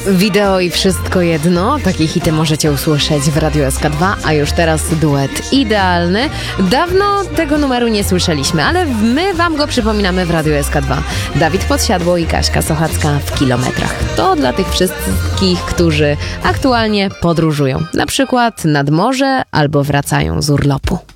Wideo i wszystko jedno. Takie hity możecie usłyszeć w Radiu SK2, a już teraz duet idealny. Dawno tego numeru nie słyszeliśmy, ale my wam go przypominamy w Radiu SK2. Dawid Podsiadło i Kaśka Sochacka w kilometrach. To dla tych wszystkich, którzy aktualnie podróżują. Na przykład nad morze albo wracają z urlopu.